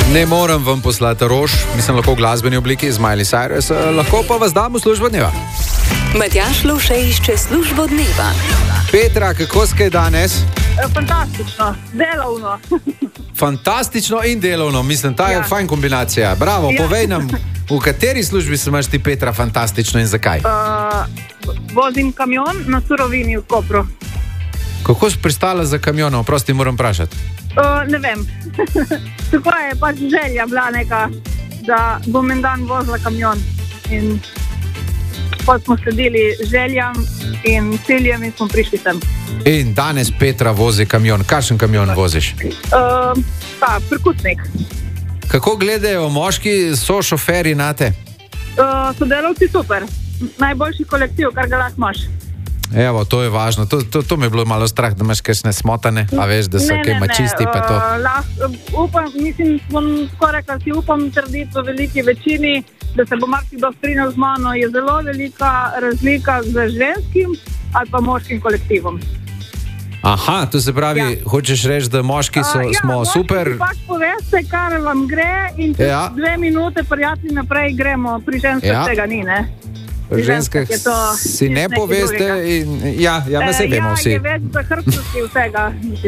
Ne morem vam poslati rož, mislim lahko v glasbeni obliki z Miley Cyrus, lahko pa vas dam v službo dneva. Matjaž Lovše išče službo dneva. Petra, kako skaj danes? Fantastično, delovno. Fantastično in delovno, mislim, ta je fajn kombinacija. Bravo, povej nam, v kateri službi se imaš ti, Petra, fantastično in zakaj? Vozim kamion na surovini v Kopru. Kako si pristala za kamionom? Prosti, moram vprašati. Ne vem. Tako je pač želja bila neka, da bom en dan vozila kamion. In pa smo sledili željam in ciljem in smo prišli sem. In danes Petra vozi kamion. Kakšen kamion voziš? Prikutnik. Kako gledajo moški, so šoferji nate? Sodelavci super. Najboljši kolektiv, kar ga lahko imaš. Evo, to je važno. To mi je bilo malo strah, da imaš kakšne smotane, a veš, da so kaj mačisti pa to. Upam, mislim, bom skoraj rekla, si upam trditi v veliki večini, da se bo marsikdo strinjal z mano, je zelo velika razlika z ženskim ali pa moškim kolektivom. Aha, to se pravi, hočeš reči, da moški smo super. Ja, moški pač poveste, kar vam gre in čez 2 minute prijatelji naprej gremo, pri ženskah tega ni, ne? Pri ženskah si ne poveste in me se vemo vsi. Ja, je več za hrbtosti vsega.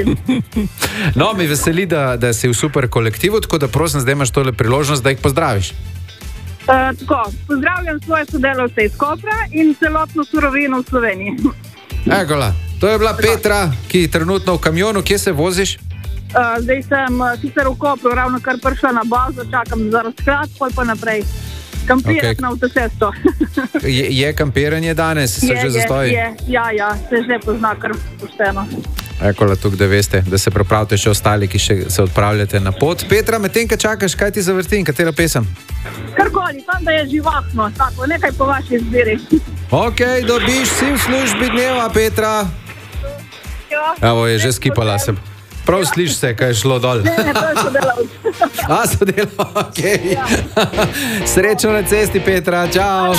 No, mi veseli, da si v super kolektivu, tako da prosim, zdaj imaš tole priložnost, da jih pozdraviš. Tako, pozdravljam svoje sodelavce iz Kopra in celotno surovino v Sloveniji. Egola, to je bila Petra, ki je trenutno v kamionu. Kje se voziš? Zdaj sem sicer v Kopru, ravno kar prišla na bazo, čakam za razkrat, pol pa naprej. Kampirati na avtocesto. Je kampiranje danes? Se že zastoji? Ja, se že pozna kar pošteno. Ekola, tukaj da veste, da se pripravite še ostali, ki še se odpravljate na pot. Petra, medtem, kaj čakaš, kaj ti zavrti, katera pesem? Karkoli, tam da je živahno, tako, nekaj po vaši izbiri. Ok, dobiš si v službi dneva, Petra. Evo, je že skipala se. Prav sliš se, kaj je šlo dol. Ne, to je sodelavc. Sodelavc, ok. Srečno na cesti, Petra, čau.